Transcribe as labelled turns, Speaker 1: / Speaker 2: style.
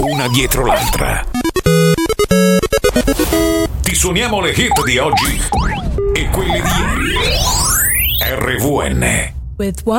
Speaker 1: una dietro l'altra. Ti suoniamo le hit di oggi e quelle di ieri. RVN.
Speaker 2: With